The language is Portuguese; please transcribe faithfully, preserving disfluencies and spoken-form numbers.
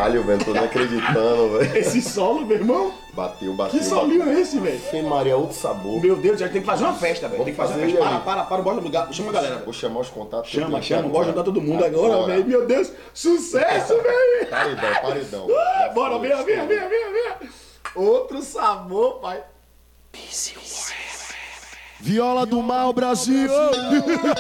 caralho, velho. Tô nem acreditando, velho. Esse solo, meu irmão? Bateu, bateu. Que solinho é esse, velho? Fê Maria, outro sabor. Meu Deus, já tem que fazer uma festa, velho. Tem que fazer uma fazer festa. aí. Para, para, para, bora lugar. Chama a galera. Vou chamar os contatos. Chama, chama, bora bora ajudar todo mundo agora, velho. Meu Deus, sucesso, velho. Paredão, paredão. Ah, bora, venha, venha, venha, venha, venha. Outro sabor, pai. Viola do Mal, Brasil!